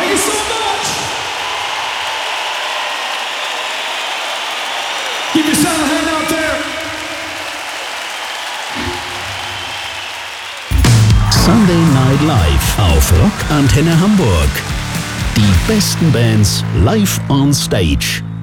Thank you so much. Give yourself a hand out there. Sunday Night Live auf Rock Antenne Hamburg. Die besten Bands live on stage.